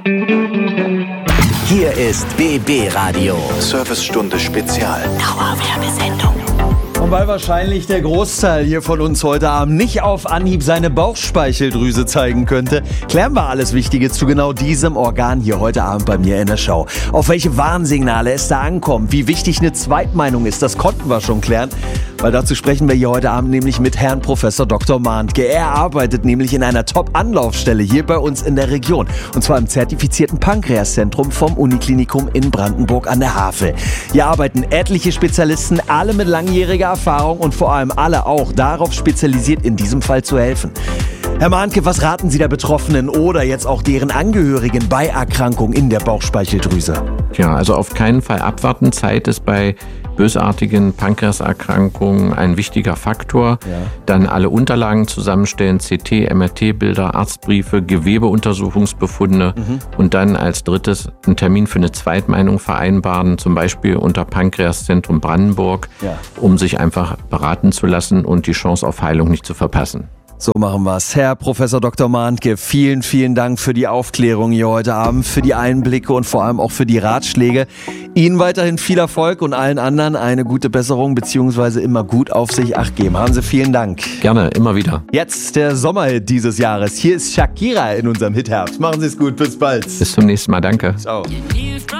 Hier ist BB Radio. Servicestunde Spezial. Dauerwerbesendung. Und weil wahrscheinlich der Großteil hier von uns heute Abend nicht auf Anhieb seine Bauchspeicheldrüse zeigen könnte, klären wir alles Wichtige zu genau diesem Organ hier heute Abend bei mir in der Show. Auf welche Warnsignale es da ankommt, wie wichtig eine Zweitmeinung ist, das konnten wir schon klären. Weil dazu sprechen wir hier heute Abend nämlich mit Herrn Professor Dr. Mahntke. Er arbeitet nämlich in einer Top-Anlaufstelle hier bei uns in der Region. Und zwar im zertifizierten Pankreaszentrum vom Uniklinikum in Brandenburg an der Havel. Hier arbeiten etliche Spezialisten, alle mit langjähriger Erfahrung und vor allem alle auch darauf spezialisiert, in diesem Fall zu helfen. Herr Mahntke, was raten Sie der Betroffenen oder jetzt auch deren Angehörigen bei Erkrankung in der Bauchspeicheldrüse? Ja, also auf keinen Fall abwarten. Zeit ist bei bösartigen Pankreaserkrankungen ein wichtiger Faktor. Ja. Dann alle Unterlagen zusammenstellen, CT, MRT-Bilder, Arztbriefe, Gewebeuntersuchungsbefunde und dann als drittes einen Termin für eine Zweitmeinung vereinbaren, zum Beispiel unter Pankreaszentrum Brandenburg, um sich einfach beraten zu lassen und die Chance auf Heilung nicht zu verpassen. So machen wir's. Herr Professor Dr. Mahntke, vielen, vielen Dank für die Aufklärung hier heute Abend, für die Einblicke und vor allem auch für die Ratschläge. Ihnen weiterhin viel Erfolg und allen anderen eine gute Besserung bzw. immer gut auf sich Acht geben. Haben Sie vielen Dank. Gerne, immer wieder. Jetzt der Sommerhit dieses Jahres. Hier ist Shakira in unserem Hitherbst. Machen Sie es gut, bis bald. Bis zum nächsten Mal, danke. Ciao.